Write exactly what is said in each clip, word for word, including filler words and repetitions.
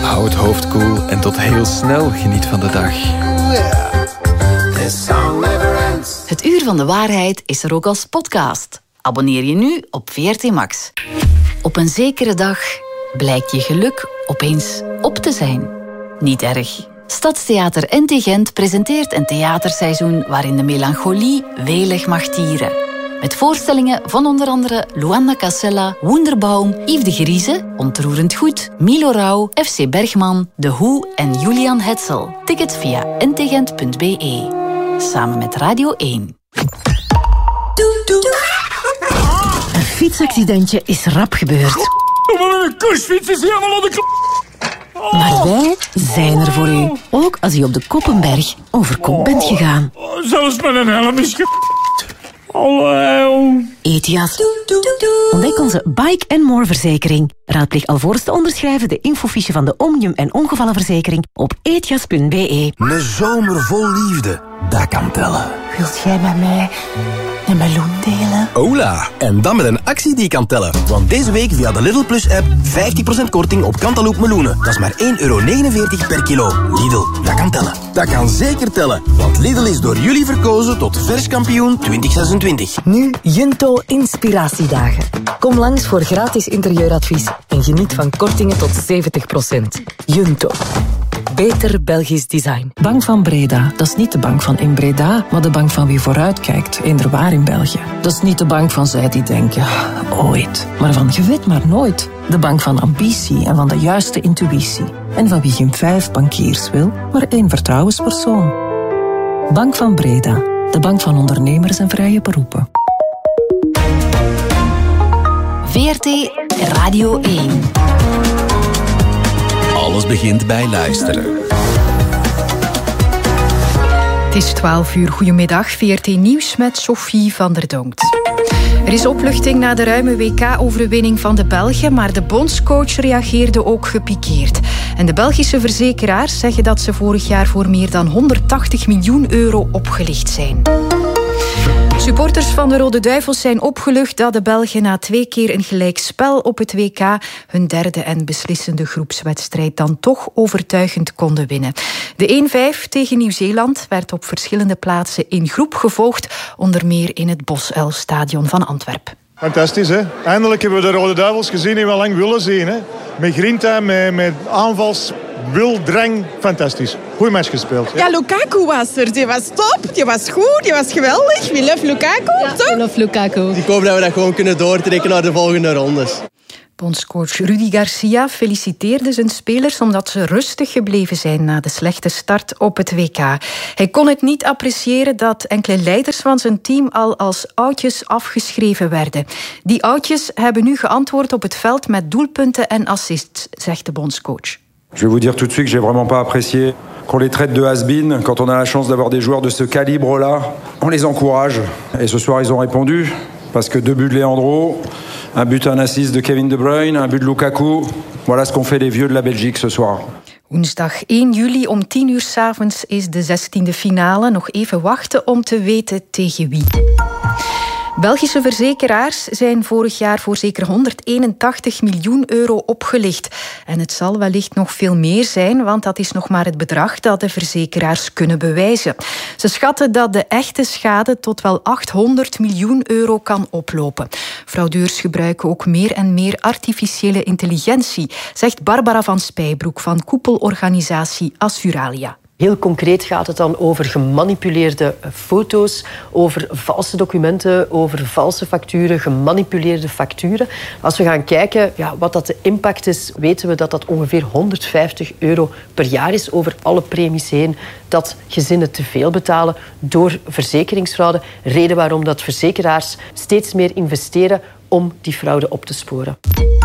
Hou het hoofd koel en tot heel snel geniet van de dag. Het Uur van de Waarheid is er ook als podcast. Abonneer je nu op V R T Max. Op een zekere dag blijkt je geluk opeens op te zijn. Niet erg. Stadstheater N T Gent presenteert een theaterseizoen waarin de melancholie welig mag tieren. Met voorstellingen van onder andere Luanda Casella, Wunderbaum, Yves de Grieze, Ontroerend Goed, Milo Rauw, F C Bergman, De Hoe en Julian Hetzel. Tickets via n t gent punt b e. Samen met Radio één. Een fietsaccidentje is rap gebeurd. Mijn kursfiets is helemaal aan de klap. Maar wij zijn er voor u. Ook als u op de Koppenberg over kop bent gegaan. Zelfs met een helm is ge... Hallo. Etias. Ontdek onze Bike and More verzekering. Raadpleeg alvorens te onderschrijven de infofiche van de Omnium en ongevallenverzekering op etias punt b e. Een zomer vol liefde, dat kan tellen. Wilt jij met mij een meloen delen? Hola, en dan met een actie die kan tellen. Want deze week via de Lidl Plus app vijftien procent korting op Cantaloupe meloenen. Dat is maar één euro negenenveertig per kilo. Lidl, dat kan tellen. Dat kan zeker tellen. Want Lidl is door jullie verkozen tot verskampioen twintig zesentwintig. Nu Junto Inspiratiedagen. Kom langs voor gratis interieuradvies en geniet van kortingen tot zeventig procent. Junto. Beter Belgisch design. Bank van Breda, dat is niet de bank van in Breda, maar de bank van wie vooruitkijkt, inderwaar in België. Dat is niet de bank van zij die denken, ooit, maar van je weet maar nooit. De bank van ambitie en van de juiste intuïtie. En van wie geen vijf bankiers wil, maar één vertrouwenspersoon. Bank van Breda, de bank van ondernemers en vrije beroepen. V R T Radio één. Alles begint bij luisteren. Het is twaalf uur. Goedemiddag. V R T Nieuws met Sophie van der Donkt. Er is opluchting na de ruime W K-overwinning van de Belgen, maar de bondscoach reageerde ook gepikeerd. En de Belgische verzekeraars zeggen dat ze vorig jaar voor meer dan honderdtachtig miljoen euro opgelicht zijn. Supporters van de Rode Duivels zijn opgelucht dat de Belgen na twee keer een gelijkspel op het W K hun derde en beslissende groepswedstrijd dan toch overtuigend konden winnen. De één vijf tegen Nieuw-Zeeland werd op verschillende plaatsen in groep gevolgd, onder meer in het Bosuil-stadion van Antwerpen. Fantastisch, hè? Eindelijk hebben we de Rode Duivels gezien die we al lang willen zien. Hè? Met grinta, met, met aanvals, wil, drang. Fantastisch. Goeie match gespeeld. Ja, Lukaku was er. Die was top, die was goed, die was geweldig. We love Lukaku, ja, toch? We love Lukaku. Ik hoop dat we dat gewoon kunnen doortrekken naar de volgende rondes. Bondscoach Rudy Garcia feliciteerde zijn spelers omdat ze rustig gebleven zijn na de slechte start op het W K. Hij kon het niet appreciëren dat enkele leiders van zijn team al als oudjes afgeschreven werden. Die oudjes hebben nu geantwoord op het veld met doelpunten en assists, zegt de bondscoach. Je vais vous dire tout de suite que j'ai vraiment pas apprécié qu'on les traite de has-been. Quand on a la chance d'avoir des joueurs de ce calibre-là, on les encourage. Et ce soir, ils ont répondu. Parce que deux buts de Leandro, un but, un assist de Kevin De Bruyne, un but de Lukaku. Voilà ce qu'ont fait les vieux de la Belgique ce soir. Woensdag één juli om tien uur 's avonds is de zestiende finale. Nog even wachten om te weten tegen wie. Belgische verzekeraars zijn vorig jaar voor zeker honderdeenentachtig miljoen euro opgelicht. En het zal wellicht nog veel meer zijn, want dat is nog maar het bedrag dat de verzekeraars kunnen bewijzen. Ze schatten dat de echte schade tot wel achthonderd miljoen euro kan oplopen. Fraudeurs gebruiken ook meer en meer artificiële intelligentie, zegt Barbara van Spijbroek van koepelorganisatie Assuralia. Heel concreet gaat het dan over gemanipuleerde foto's, over valse documenten, over valse facturen, gemanipuleerde facturen. Als we gaan kijken ja, wat dat de impact is, weten we dat dat ongeveer honderdvijftig euro per jaar is over alle premies heen dat gezinnen te veel betalen door verzekeringsfraude. Reden waarom dat verzekeraars steeds meer investeren om die fraude op te sporen.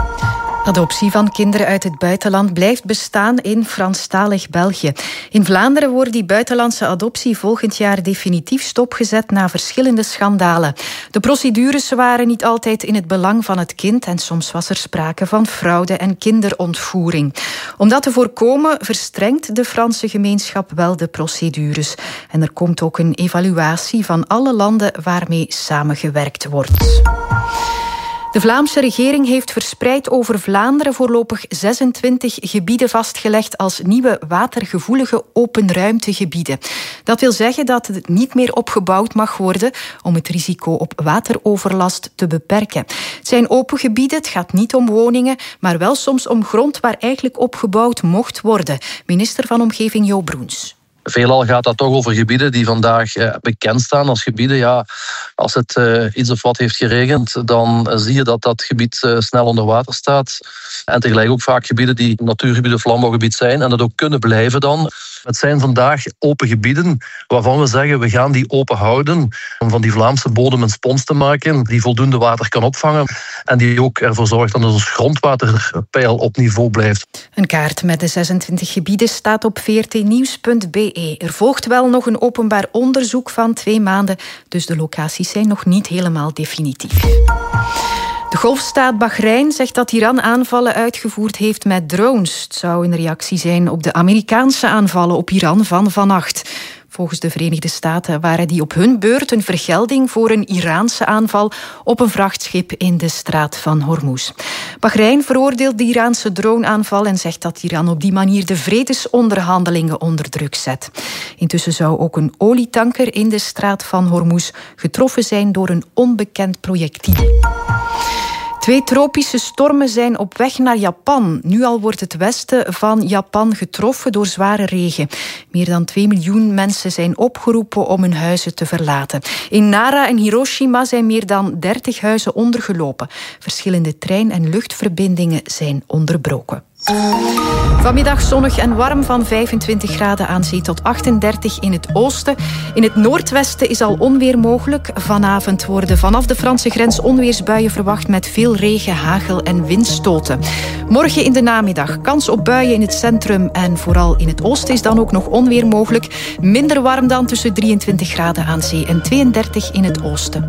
Adoptie van kinderen uit het buitenland blijft bestaan in Franstalig België. In Vlaanderen wordt die buitenlandse adoptie volgend jaar definitief stopgezet na verschillende schandalen. De procedures waren niet altijd in het belang van het kind en soms was er sprake van fraude en kinderontvoering. Om dat te voorkomen verstrengt de Franse gemeenschap wel de procedures. En er komt ook een evaluatie van alle landen waarmee samengewerkt wordt. De Vlaamse regering heeft verspreid over Vlaanderen voorlopig zesentwintig gebieden vastgelegd als nieuwe watergevoelige openruimtegebieden. Dat wil zeggen dat het niet meer opgebouwd mag worden om het risico op wateroverlast te beperken. Het zijn open gebieden, het gaat niet om woningen, maar wel soms om grond waar eigenlijk opgebouwd mocht worden. Minister van Omgeving Jo Broens. Veelal gaat dat toch over gebieden die vandaag eh, bekend staan als gebieden. Ja, als het eh, iets of wat heeft geregend, dan uh, zie je dat dat gebied uh, snel onder water staat. En tegelijk ook vaak gebieden die natuurgebieden of landbouwgebied zijn en dat ook kunnen blijven dan. Het zijn vandaag open gebieden waarvan we zeggen we gaan die open houden om van die Vlaamse bodem een spons te maken die voldoende water kan opvangen en die ook ervoor zorgt dat ons grondwaterpeil op niveau blijft. Een kaart met de zesentwintig gebieden staat op v r t nieuws punt b e. Er volgt wel nog een openbaar onderzoek van twee maanden, dus de locaties zijn nog niet helemaal definitief. De golfstaat Bahrein zegt dat Iran aanvallen uitgevoerd heeft met drones. Het zou een reactie zijn op de Amerikaanse aanvallen op Iran van vannacht. Volgens de Verenigde Staten waren die op hun beurt een vergelding voor een Iraanse aanval op een vrachtschip in de straat van Hormuz. Bahrein veroordeelt de Iraanse droneaanval en zegt dat Iran op die manier de vredesonderhandelingen onder druk zet. Intussen zou ook een olietanker in de straat van Hormuz getroffen zijn door een onbekend projectiel. Twee tropische stormen zijn op weg naar Japan. Nu al wordt het westen van Japan getroffen door zware regen. Meer dan twee miljoen mensen zijn opgeroepen om hun huizen te verlaten. In Nara en Hiroshima zijn meer dan dertig huizen ondergelopen. Verschillende trein- en luchtverbindingen zijn onderbroken. Vanmiddag zonnig en warm van vijfentwintig graden aan zee tot achtendertig in het oosten. In het noordwesten is al onweer mogelijk. Vanavond worden vanaf de Franse grens onweersbuien verwacht met veel regen, hagel en windstoten. Morgen in de namiddag kans op buien in het centrum en vooral in het oosten is dan ook nog onweer mogelijk. Minder warm dan tussen drieëntwintig graden aan zee en tweeëndertig in het oosten.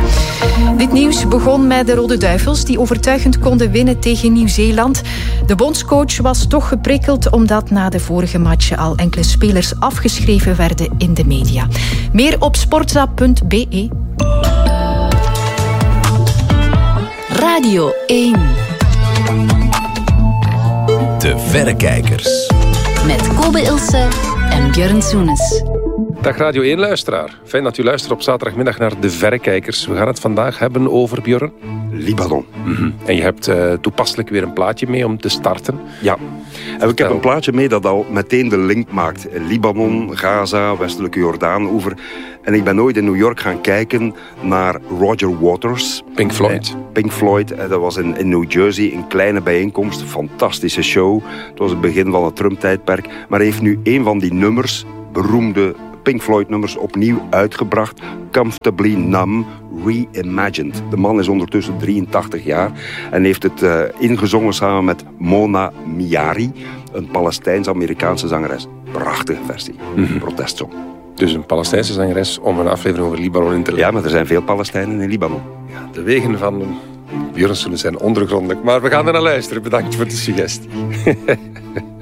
Dit nieuws begon met de Rode Duivels die overtuigend konden winnen tegen Nieuw-Zeeland. De bondscoach was toch geprikkeld omdat na de vorige matchen al enkele spelers afgeschreven werden in de media. Meer op sportza punt b e. Radio één. De Verrekijkers. Met Kobe Ilse en Björn Soenes. Dag Radio één-luisteraar. Fijn dat u luistert op zaterdagmiddag naar De Verrekijkers. We gaan het vandaag hebben over, Björn? Libanon. Mm-hmm. En je hebt uh, toepasselijk weer een plaatje mee om te starten. Ja. En ik heb een plaatje mee dat al meteen de link maakt. Libanon, Gaza, westelijke Jordaanoever. En ik ben ooit in New York gaan kijken naar Roger Waters. Pink Floyd. Pink Floyd. Dat was in, in New Jersey een kleine bijeenkomst. Fantastische show. Het was het begin van het Trump-tijdperk. Maar hij heeft nu een van die nummers, beroemde Pink Floyd-nummers, opnieuw uitgebracht. Comfortably Numb, Reimagined. De man is ondertussen drieëntachtig jaar en heeft het uh, ingezongen samen met Mona Miari, een Palestijns-Amerikaanse zangeres. Prachtige versie. Mm-hmm. Protestsong. Dus een Palestijnse zangeres om een aflevering over Libanon in te leggen. Ja, maar er zijn veel Palestijnen in Libanon. Ja, de wegen van Björn Soenes zijn ondergrondelijk. Maar we gaan er naar luisteren. Bedankt voor de suggestie.